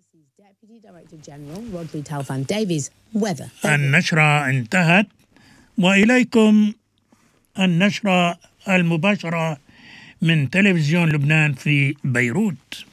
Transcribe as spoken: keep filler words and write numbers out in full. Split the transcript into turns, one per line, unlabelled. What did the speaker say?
النشرة انتهت، وإليكم النشرة المباشرة من تلفزيون لبنان في بيروت.